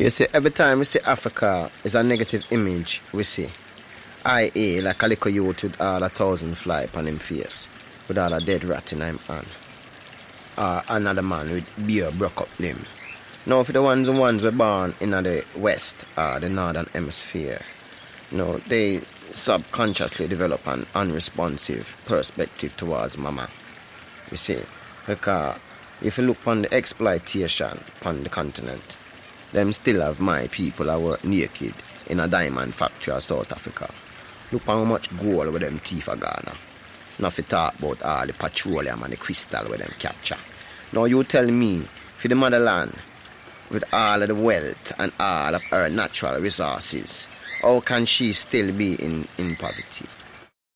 You see, every time we see Africa is a negative image we see. I.e. like a little youth with all 1,000 fly upon him face, with all a dead rat in him hand. Another man with beer broke up limb. Now for the ones were born in the west, the northern hemisphere, they subconsciously develop an unresponsive perspective towards mama. You see, because if you look on the exploitation upon the continent, them still have my people that work naked in a diamond factory of South Africa. Look how much gold with them thief are Ghana. Not to talk about all the petroleum and the crystal with them capture. Now you tell me, for the motherland, with all of the wealth and all of her natural resources, how can she still be in poverty?